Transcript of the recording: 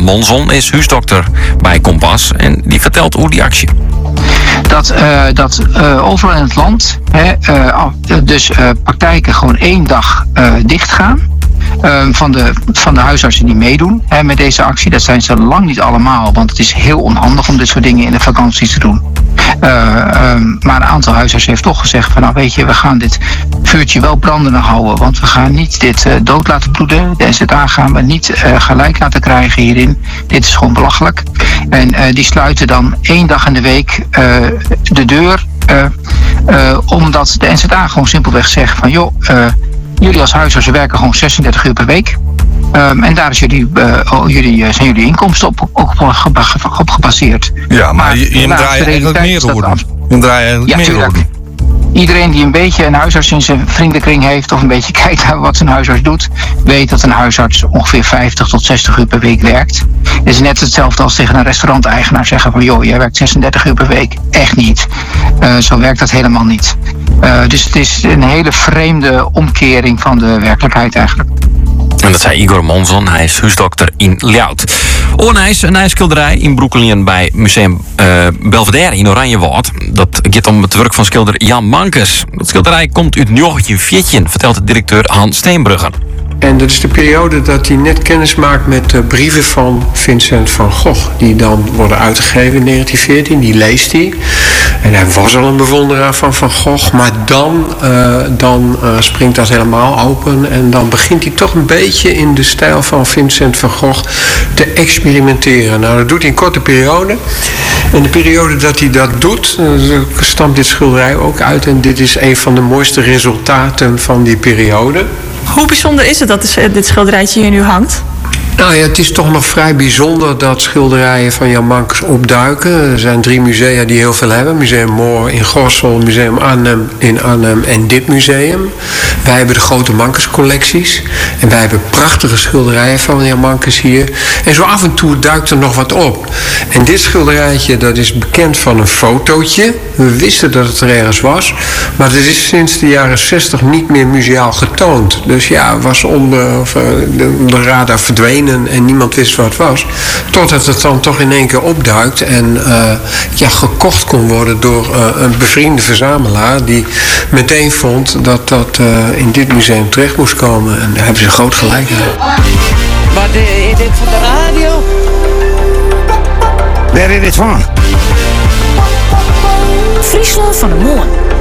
Monzon is huisdokter bij Kompas en die vertelt hoe die actie. Dat overal in het land praktijken gewoon 1 dag dicht gaan. Van de huisartsen die meedoen met deze actie. Dat zijn ze lang niet allemaal, want het is heel onhandig om dit soort dingen in de vakantie te doen. Maar een aantal huisartsen heeft toch gezegd van, nou weet je, we gaan dit vuurtje wel brandende houden, want we gaan niet dit dood laten bloeden. De NZA gaan we niet gelijk laten krijgen hierin. Dit is gewoon belachelijk. En die sluiten dan 1 dag in de week de deur, omdat de NZA gewoon simpelweg zegt van, joh, jullie als huisartsen werken gewoon 36 uur per week. En daar is zijn jullie inkomsten op gebaseerd. Ja, maar je draait eigenlijk meer horen. Je draait eigenlijk meer horen. Iedereen die een beetje een huisarts in zijn vriendenkring heeft of een beetje kijkt naar wat zijn huisarts doet, weet dat een huisarts ongeveer 50 tot 60 uur per week werkt. Het is net hetzelfde als tegen een restauranteigenaar zeggen van, joh, jij werkt 36 uur per week. Echt niet. Zo werkt dat helemaal niet. Dus het is een hele vreemde omkering van de werkelijkheid eigenlijk. En dat zei Igor Monzon, hij is huisdokter in Ljout. Oornijs, een ijsschilderij in Broekelien bij Museum Belvedere in Oranjewoud. Dat gaat om het werk van schilder Jan Mankes. Dat schilderij komt uit 1914, vertelt de directeur Hans Steenbrugge. En dat is de periode dat hij net kennis maakt met de brieven van Vincent van Gogh. Die dan worden uitgegeven in 1914. Die leest hij. En hij was al een bewonderaar van Van Gogh. Maar dan springt dat helemaal open. En dan begint hij toch een beetje in de stijl van Vincent van Gogh te experimenteren. Nou, dat doet hij in een korte periode. En de periode dat hij dat doet, stamt dit schilderij ook uit. En dit is een van de mooiste resultaten van die periode. Hoe bijzonder is het dat dit schilderijtje hier nu hangt? Nou ja, het is toch nog vrij bijzonder dat schilderijen van Jan Mankes opduiken. Er zijn 3 musea die heel veel hebben. Museum Moor in Gorssel, Museum Arnhem in Arnhem en dit museum. Wij hebben de grote Mankes collecties. En wij hebben prachtige schilderijen van Jan Mankes hier. En zo af en toe duikt er nog wat op. En dit schilderijtje, dat is bekend van een fotootje. We wisten dat het er ergens was. Maar het is sinds de jaren 60 niet meer museaal getoond. Dus ja, was onder de radar verdwenen. En niemand wist wat het was. Totdat het dan toch in één keer opduikt. En gekocht kon worden door een bevriende verzamelaar. Die meteen vond dat dat in dit museum terecht moest komen. En daar hebben ze groot gelijk aan. Wat is dit voor de radio? Waar is dit van? Friesland van de Moon.